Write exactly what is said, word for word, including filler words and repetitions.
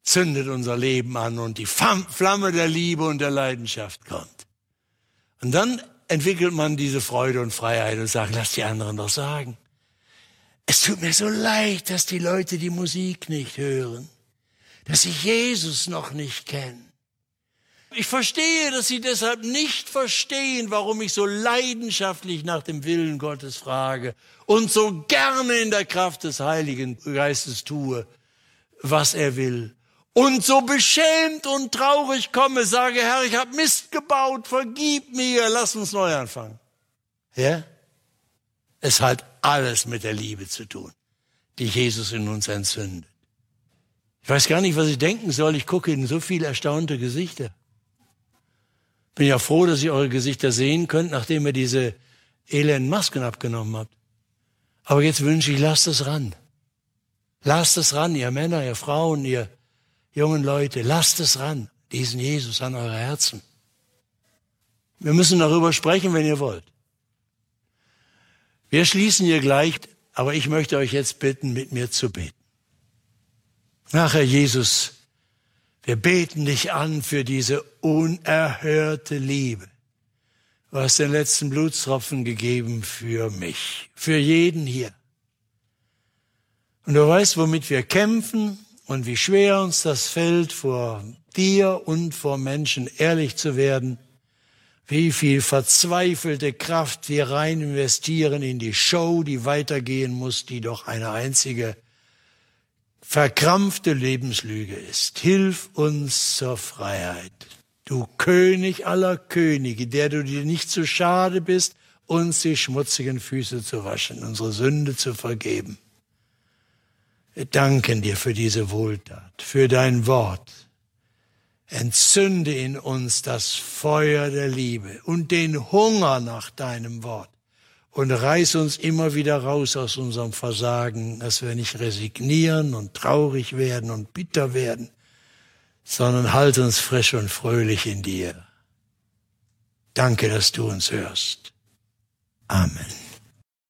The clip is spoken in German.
zündet unser Leben an und die Flamme der Liebe und der Leidenschaft kommt. Und dann entwickelt man diese Freude und Freiheit und sagt, lass die anderen doch sagen. Es tut mir so leid, dass die Leute die Musik nicht hören, dass sie Jesus noch nicht kennen. Ich verstehe, dass sie deshalb nicht verstehen, warum ich so leidenschaftlich nach dem Willen Gottes frage und so gerne in der Kraft des Heiligen Geistes tue, was er will. Und so beschämt und traurig komme, sage, Herr, ich habe Mist gebaut, vergib mir, lass uns neu anfangen. Ja? Es hat alles mit der Liebe zu tun, die Jesus in uns entzündet. Ich weiß gar nicht, was ich denken soll. Ich gucke in so viele erstaunte Gesichter. Bin ja froh, dass ihr eure Gesichter sehen könnt, nachdem ihr diese elenden Masken abgenommen habt. Aber jetzt wünsche ich, lasst es ran. Lasst es ran, ihr Männer, ihr Frauen, ihr jungen Leute. Lasst es ran, diesen Jesus an eure Herzen. Wir müssen darüber sprechen, wenn ihr wollt. Wir schließen hier gleich, aber ich möchte euch jetzt bitten, mit mir zu beten. Ach, Herr Jesus, wir beten dich an für diese unerhörte Liebe. Du hast den letzten Blutstropfen gegeben für mich, für jeden hier. Und du weißt, womit wir kämpfen und wie schwer uns das fällt, vor dir und vor Menschen ehrlich zu werden. Wie viel verzweifelte Kraft wir rein investieren in die Show, die weitergehen muss, die doch eine einzige verkrampfte Lebenslüge ist. Hilf uns zur Freiheit. Du König aller Könige, der du dir nicht zu schade bist, uns die schmutzigen Füße zu waschen, unsere Sünde zu vergeben. Wir danken dir für diese Wohltat, für dein Wort. Entzünde in uns das Feuer der Liebe und den Hunger nach deinem Wort. Und reiß uns immer wieder raus aus unserem Versagen, dass wir nicht resignieren und traurig werden und bitter werden, sondern halt uns frisch und fröhlich in dir. Danke, dass du uns hörst. Amen.